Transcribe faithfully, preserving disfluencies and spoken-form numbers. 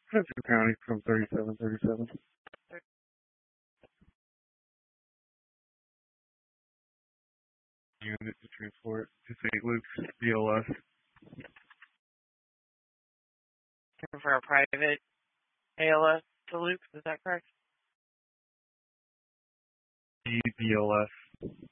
Spencer County from thirty-seven thirty-seven. Unit to transport to Saint Luke's, B L S. For a private A L S to Luke, is that correct? B L S.